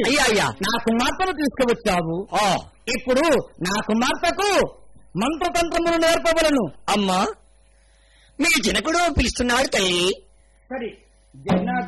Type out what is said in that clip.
అయ్యా నా కుమార్తెను తీసుకువచ్చావు. ఇప్పుడు నా కుమార్తెకు మంత్రతంత్రములు నేర్పవలను. అమ్మా, మీ జనకుడు పిలుస్తున్నాడు తల్లి. సరే.